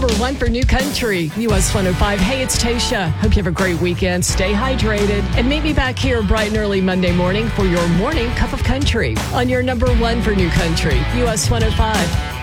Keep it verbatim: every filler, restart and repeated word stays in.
number one for New Country, U S one oh five. Hey, it's Tasha. Hope you have a great weekend. Stay hydrated. And meet me back here bright and early Monday morning for your morning cup of country on your number one for New Country, U S one oh five.